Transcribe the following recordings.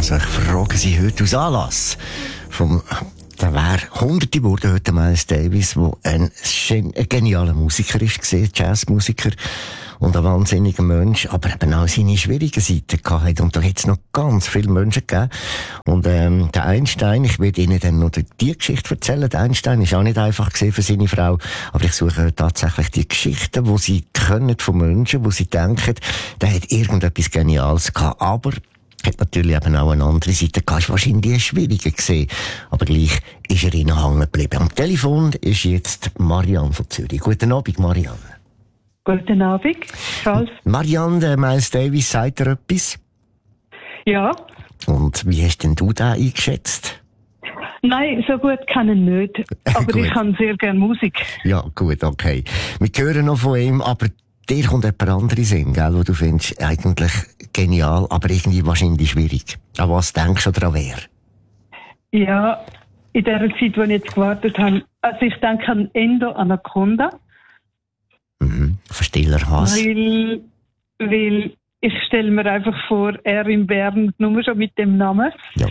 Also ich frage Sie heute aus Anlass der wäre Hunderte geworden heute Miles Davis, der ein genialer Musiker ist, Jazzmusiker und ein wahnsinniger Mensch, aber eben auch seine schwierigen Seiten gehabt. Und da hat es noch ganz viele Menschen gegeben. Und der Einstein, ich werde Ihnen dann noch die Geschichte erzählen. Der Einstein ist auch nicht einfach gewesen für seine Frau, aber ich suche tatsächlich die Geschichten, die sie können von Menschen, wo sie denken, der hat irgendetwas Geniales gehabt, aber hat natürlich eben auch eine andere Seite gehabt. Ist wahrscheinlich schwieriger gewesen. Aber gleich ist er ihnen hängen geblieben. Am Telefon ist jetzt Marianne von Zürich. Guten Abend, Marianne. Guten Abend, Charles. Marianne, Miles Davis, sagt dir etwas? Ja. Und wie hast denn du da eingeschätzt? Nein, so gut kann ich nicht. Aber ich kann sehr gerne Musik. Ja, gut, okay. Wir hören noch von ihm, aber dir kommt jemand anderes Sinn, gell, wo du findest, eigentlich genial, aber irgendwie wahrscheinlich schwierig. An was denkst du oder an wer? Ja, in der Zeit, wo ich jetzt gewartet habe, also ich denke an Endo Anaconda. Mhm, von Stiller Hass. Weil ich stelle mir einfach vor, er in Bern, nur schon mit dem Namen. Ja.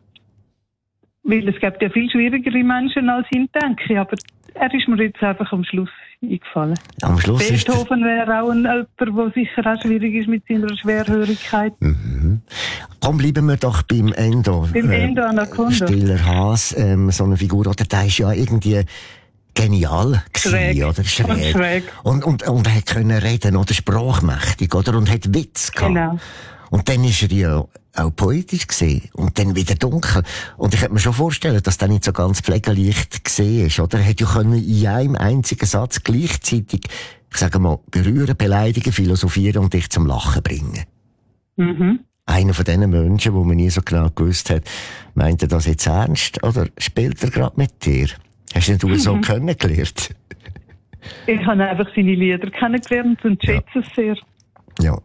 Weil es gibt ja viel schwierigere Menschen als ihn, denke ich, aber er ist mir jetzt einfach am Schluss eingefallen. Am Schluss Beethoven wäre auch jemand, der sicher auch schwierig ist mit seiner Schwerhörigkeit. Mhm. Komm, bleiben wir doch beim Endo. Beim Endo Anaconda. Stiller Hass, so eine Figur, oder der ist ja irgendwie genial gewesen, oder? Schräg. Und er hat können reden, oder? Sprachmächtig, oder? Und hat Witz gehabt. Genau. Und dann ist er ja auch poetisch gesehen und dann wieder dunkel. Und ich kann mir schon vorstellen, dass das nicht so ganz pflegeleicht gesehen ist, oder? Er hätte ja können in einem einzigen Satz gleichzeitig, ich sage mal, berühren, beleidigen, philosophieren und dich zum Lachen bringen. Mhm. Einer von diesen Menschen, wo man nie so genau gewusst hat, meint er das jetzt ernst oder spielt er gerade mit dir? Hast du ihn so kennengelernt? Ich habe einfach seine Lieder kennengelernt und schätze es sehr. Ja.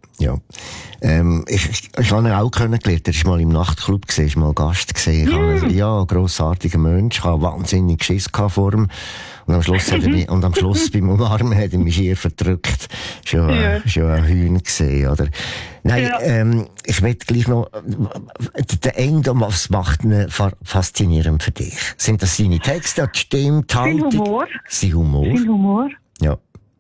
Ich habe ihn auch kennengelernt. Er war mal im Nachtclub gewesen, ist mal Gast gewesen. Ja, grossartiger Mensch. Ich hatte wahnsinnig Schiss vor ihm. Und am Schluss beim Umarmen hat er mich schier verdrückt. Schon ein Hühn gewesen, oder? Nein, ja. Ich will gleich noch, der Endo, was macht ihn faszinierend für dich? Sind das seine Texte, die Stimme, die Haltung? Sein Humor. Sein Humor. Ja.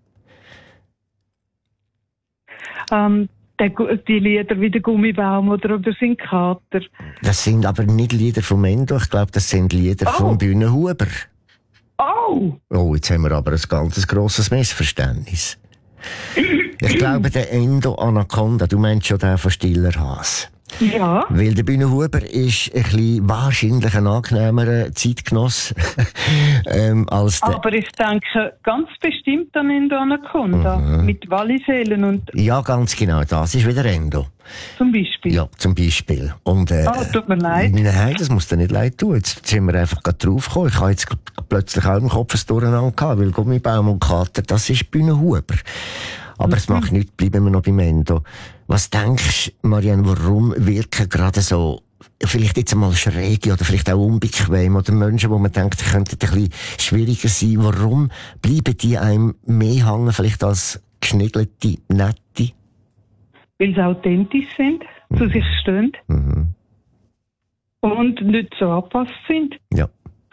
Die Lieder wie der Gummibaum oder sein Kater. Das sind aber nicht Lieder vom Endo, ich glaube, das sind Lieder von Bühnenhuber. Oh, jetzt haben wir aber ein ganz grosses Missverständnis. Ich glaube, der Endo Anaconda, du meinst schon den von Stiller Hass. Ja. Weil der Bühnenhuber ist ein bisschen wahrscheinlich ein angenehmerer Zeitgenoss als der. Aber ich denke ganz bestimmt an Endo Anaconda. Mit Wallisellen und. Ja, ganz genau. Das ist wieder Endo. Zum Beispiel. Ja, zum Beispiel. Und, tut mir leid. Nein, das muss dir nicht leid tun. Jetzt sind wir einfach gerade drauf gekommen. Ich habe jetzt plötzlich auch im Kopf ein Durcheinander gehabt, weil Gummibaum und Kater, das ist Bühnenhuber. Aber es macht nichts, bleiben wir noch beim Endo. Was denkst du, Marianne, warum wirken gerade so, vielleicht jetzt einmal schräge oder vielleicht auch unbequem oder Menschen, wo man denkt, die könnten ein bisschen schwieriger sein, warum bleiben die einem mehr hängen, vielleicht als geschniegelte, nette? Weil sie authentisch sind, zu sich stehen und nicht so angepasst sind. Ja.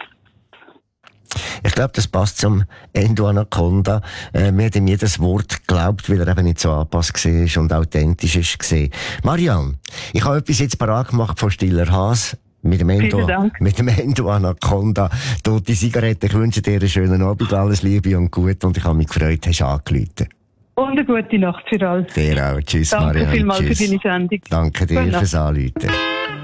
Ich glaube, das passt zum Endo Anaconda. Mir hat ihm jedes Wort geglaubt, weil er eben nicht so angepasst war und authentisch war. Marianne, ich habe etwas jetzt parat gemacht von Stiller Hass. Mit dem Endo Anaconda. Tote Zigarette. Ich wünsche dir einen schönen Abend, alles Liebe und gut. Und ich habe mich gefreut, hast du angerufen. Und eine gute Nacht für alle. Dir auch. Tschüss, Danke Marianne. Danke vielmals für deine Sendung. Danke dir fürs Anrufen.